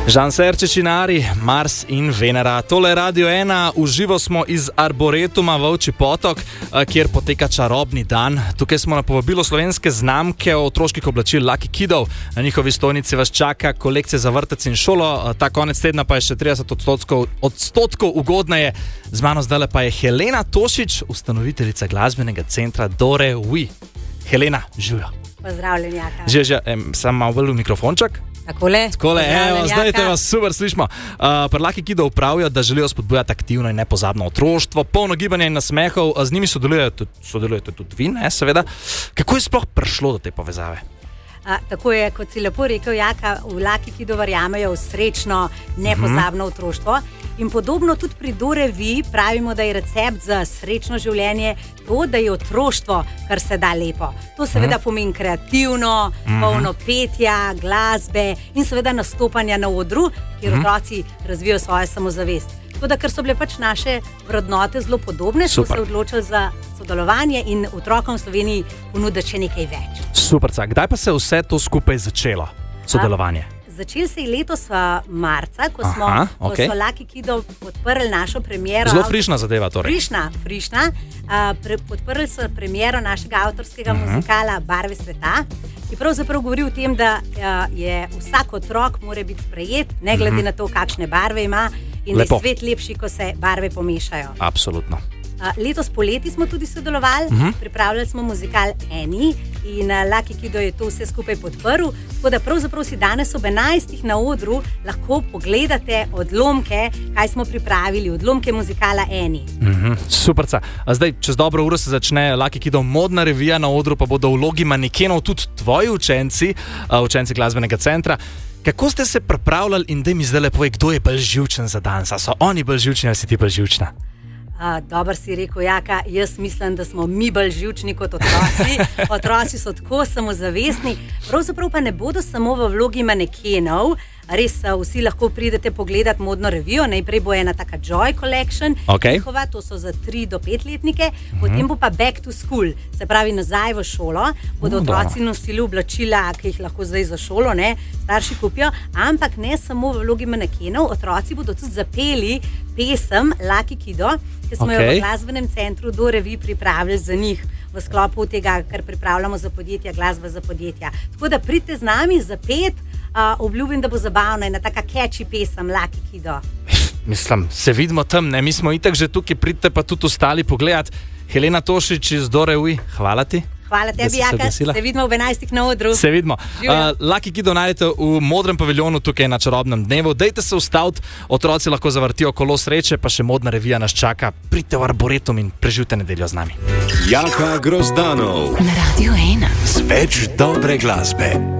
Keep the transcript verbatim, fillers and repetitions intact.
Žan Serčečinari, Mars in Venera. Tole Radio ena, uživo smo iz Arboretuma Volčji Potok, kjer poteka čarobni dan. Tukaj smo na povabilo slovenske znamke otroških oblačil Lucky Kidov. Na njihovi stojnici vas čaka kolekcija za vrtec in šolo. Ta konec tedna pa je še trideset odstotkov, odstotkov ugodneje. Z mano zdaj pa je Helena Tošič, ustanoviteljica glasbenega centra Dore Ui. Helena, živijo. Pozdravljen, Jaka. Že, že, em, sam malo bolj v mikrofonček. Takole. Takole, evo, zdaj te vas super slišimo. Uh, pri Lucky Kidov pravijo, da želijo spodbujati aktivno in nepozabno otroštvo, polno gibanja in nasmehov, z njimi sodelujete, sodelujete tudi vi, ne, seveda. Kako je sploh prišlo do te povezave? A, tako je, kot si lepo rekel, Jaka, v Lucky Kidov verjamejo v srečno, nepozabno mm-hmm. otroštvo. In podobno tudi pri Dore Vi pravimo, da je recept za srečno življenje to, da je otroštvo, kar se da lepo. To seveda mm. pomeni kreativno, mm. polno petja, glasbe in seveda nastopanja na odru, kjer mm. otroci razvijajo svojo samozavest. Tako da, ker so bile pač naše vrednote zelo podobne, smo se odločili za sodelovanje in otrokom v Sloveniji ponuditi še nekaj več. Super, kdaj pa se vse to skupaj začelo, sodelovanje? A? Začeli se je letos marca, ko smo, Aha, okay. ko so Lucky Kidov podprli našo premiero. Zelo frišna zadeva torej. Frišna, frišna. Uh, pre, podprli so premiero našega avtorskega uh-huh. muzikala Barve sveta, ki pravzaprav govori o tem, da uh, je vsak otrok mora biti sprejet, ne glede uh-huh. na to, kakšne barve ima in Lepo. Da je svet lepši, ko se barve pomešajo. Absolutno. Uh, letos poleti smo tudi sodelovali, uh-huh. pripravljali smo muzikal Eni in uh, Lucky Kidov je to vse skupaj podprl, tako da pravzaprav si danes ob enajstih na odru lahko pogledate odlomke, kaj smo pripravili, odlomke muzikala Eni. Uh-huh. Superca. A zdaj, čez dobro uro se začne Lucky Kidov modna revija, na odru pa bodo v vlogi manekenov tudi tvoji učenci, uh, učenci glasbenega centra. Kako ste se pripravljali in daj mi zdaj povej, kdo je bolj živčen za danes? A so oni bolj živčni, ali si ti bolj živčna? Uh, Dobro si rekel, Jaka, jaz mislim, da smo mi bolj živčni kot otroci. Otroci so tako samozavestni, pravzaprav pa ne bodo samo v vlogi manekenov. Res, vsi lahko pridete pogledati modno revijo. Najprej bo ena taka Joy Collection, okay. njihova, to so za tri do pet letnike, uh-huh. potem bo pa Back to School, se pravi nazaj v šolo. Bodo uh, otroci nosili oblačila, ki jih lahko zdaj za šolo, ne, starši kupijo, ampak ne samo v vlogi manekenov, otroci bodo tudi zapeli pesem Lucky Kidov, ki smo okay. jo v glasbenem centru Dore Vi pripravili za njih v sklopu tega, kar pripravljamo za podjetja, glasba za podjetja. Tako da pridite z nami za pet, uh, obljubim, da bo zabavna ena taka catchy pesem Lucky Kidov. Mislim, se vidimo tam, ne? Mi smo itak že tukaj, pridite pa tudi ostali pogledat. Helena Tošič iz Dore Ui, hvala ti. Hvala tebi, Jaka, se vidimo ob enajstih na odru. Se vidimo. Uh, Lucky Kidov najdete v modrem paviljonu tukaj na čarobnem dnevu. Dejte se ustaviti, otroci lahko zavrtijo kolo sreče, pa še modna revija nas čaka. Pridite v Arboretum in preživite nedeljo z nami. Jaka Grozdanov na Radio ena. Z več dobre glasbe.